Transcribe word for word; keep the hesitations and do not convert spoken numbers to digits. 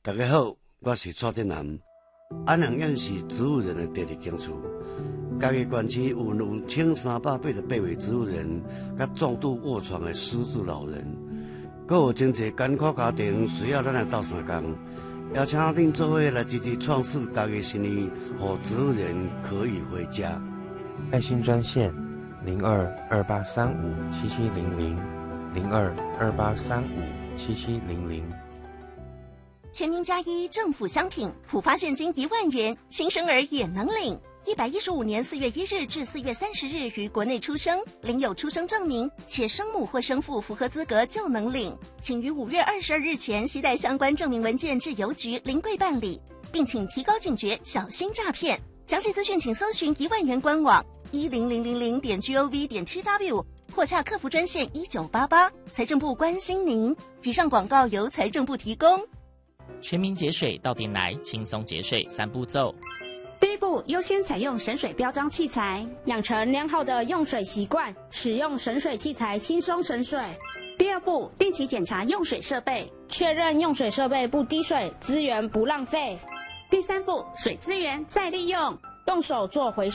大家好，我是蔡振南。安阳县是植物人的第二警处，家己县区有两千三百八十八位植物人，甲重度卧床的失智老人，阁有真侪艰苦家庭需要咱来斗相共。邀请恁做伙来支持创世家己生意，让植物人可以回家。 爱心专线零二二八三五七七零零零二二八三五七七零零。 全民加一政府商品普发现金一万元，新生儿也能领。一百一十五年四月一日至四月三十日于国内出生，领有出生证明，且生母或生父符合资格就能领。请于五月二十二日前携带相关证明文件至邮局临柜办理，并请提高警觉，小心诈骗。详细资讯请搜寻一万元官网一零零零零点 gov 点 tw 或洽客服专线一九八八。财政部关心您。以上广告由财政部提供。 全民节水到店来，轻松节水三步骤。 第一步，优先采用省水标章器材，养成良好的用水习惯，使用省水器材轻松省水。第二步，定期检查用水设备，确认用水设备不滴水，资源不浪费。第三步，水资源再利用，动手做回收。